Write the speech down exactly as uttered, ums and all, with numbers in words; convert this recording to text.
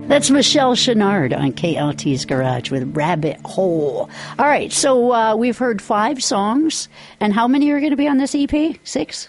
That's Michelle Chenard on K L T's Garage with Rabbit Hole. All right, so uh, we've heard five songs. And how many are going to be on this E P? Six?